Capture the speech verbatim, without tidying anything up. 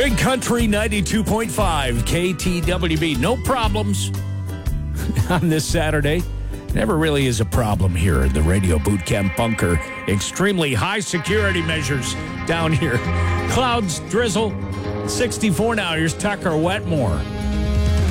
Big Country ninety-two point five K T W B. No problems on this Saturday. Never really is a problem here in the Radio Boot Camp bunker. Extremely high security measures down here. Clouds, drizzle, sixty-four now. Here's Tucker Wetmore.